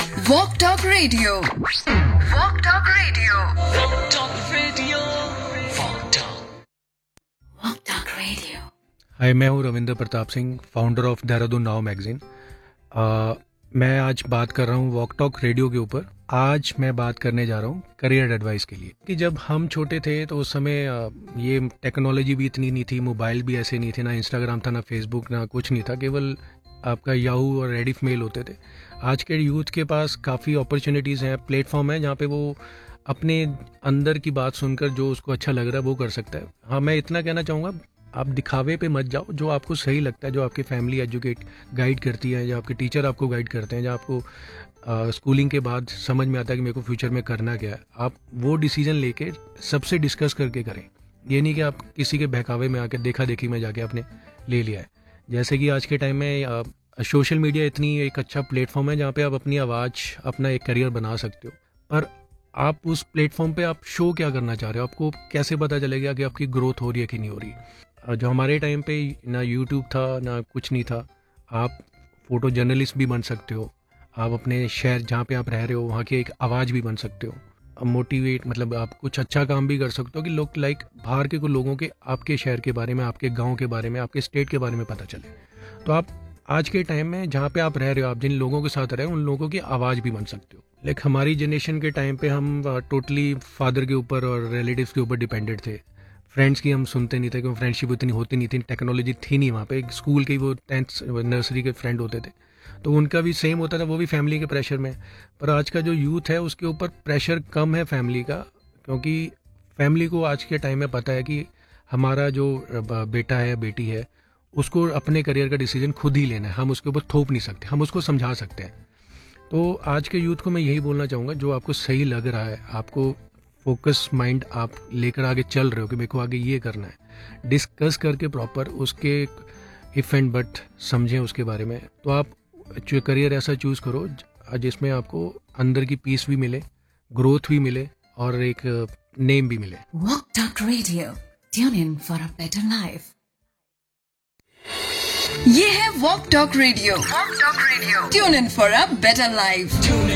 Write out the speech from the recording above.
Walk Talk Radio. Walk Talk Radio. Walk Talk Radio. Walk Talk. Walk Talk Radio. हाय, मैं हूँ Ravindra Pratap Singh, founder of Dehradun now magazine. मैं आज बात कर रहा हूँ वॉक टॉक रेडियो के ऊपर। आज मैं बात करने जा रहा हूँ करियर एडवाइस के लिए कि जब हम छोटे थे तो उस समय ये टेक्नोलॉजी भी इतनी नहीं थी, मोबाइल भी ऐसे नहीं थे, ना इंस्टाग्राम था, ना फेसबुक, ना कुछ नहीं था, केवल आपका याहू और रेडिफ मेल होते थे। आज के यूथ के पास काफ़ी अपॉर्चुनिटीज़ हैं, प्लेटफॉर्म है जहाँ पे वो अपने अंदर की बात सुनकर जो उसको अच्छा लग रहा है वो कर सकता है। हाँ, मैं इतना कहना चाहूँगा, आप दिखावे पे मत जाओ। जो आपको सही लगता है, जो आपकी फैमिली एजुकेट गाइड करती है, जो आपके टीचर आपको गाइड करते हैं, जो आपको स्कूलिंग के बाद समझ में आता है कि मेरे को फ्यूचर में करना क्या है, आप वो डिसीजन लेके सबसे डिस्कस करके करें। ये नहीं कि आप किसी के बहकावे में आके देखा देखी में जाके आपने ले लिया है। जैसे कि आज के टाइम में सोशल मीडिया इतनी एक अच्छा प्लेटफॉर्म है जहाँ पे आप अपनी आवाज़, अपना एक करियर बना सकते हो। पर आप उस प्लेटफॉर्म पे आप शो क्या करना चाह रहे हो, आपको कैसे पता चलेगा कि आपकी ग्रोथ हो रही है कि नहीं हो रही। जो हमारे टाइम पे ना यूट्यूब था, ना कुछ नहीं था। आप फोटो जर्नलिस्ट भी बन सकते हो, आप अपने शहर जहाँ पे आप रह रहे हो वहाँ की एक आवाज़ भी बन सकते हो। मोटिवेट मतलब आप कुछ अच्छा काम भी कर सकते हो कि लोग बाहर के लोगों के आपके शहर के बारे में, आपके गांव के बारे में, आपके स्टेट के बारे में पता चले। तो आप आज के टाइम में जहाँ पे आप रह रहे हो, आप जिन लोगों के साथ रहे हो, उन लोगों की आवाज़ भी बन सकते हो। लाइक हमारी जनरेशन के टाइम पे हम टोटली फादर के ऊपर और रिलेटिव्स के ऊपर डिपेंडेड थे। फ्रेंड्स की हम सुनते नहीं थे क्योंकि फ्रेंडशिप उतनी होती नहीं थी, टेक्नोलॉजी थी नहीं वहाँ पे। स्कूल के वो 10th नर्सरी के फ्रेंड होते थे, तो उनका भी सेम होता था, वो भी फैमिली के प्रेशर में। पर आज का जो यूथ है उसके ऊपर प्रेशर कम है फैमिली का, क्योंकि फैमिली को आज के टाइम में पता है कि हमारा जो बेटा है, बेटी है, उसको अपने करियर का डिसीजन खुद ही लेना है। हम उसके ऊपर थोप नहीं सकते, हम उसको समझा सकते हैं। तो आज के यूथ को मैं यही बोलना चाहूँगा, जो आपको सही लग रहा है, आपको फोकस माइंड आप लेकर आगे चल रहे हो कि मेरे को आगे ये करना है, डिस्कस करके प्रॉपर उसके इफ़ एंड बट समझें उसके बारे में। तो आप जो करियर ऐसा चूज़ करो जिसमें आपको अंदर की पीस भी मिले, ग्रोथ भी मिले और एक नेम भी मिले। Walk Talk Radio. Tune in for a better life. ये है Walk Talk Radio. Walk Talk Radio. Tune in for a better life. Tune